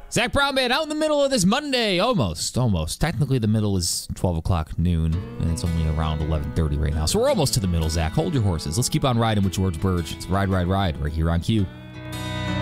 Zach Brown Band out in the middle of this Monday. Almost. Technically, the middle is 12 o'clock noon, and it's only around 11:30 right now. So we're almost to the middle, Zach. Hold your horses. Let's keep on riding with George Burge. It's Ride, Ride, Ride right here on Q.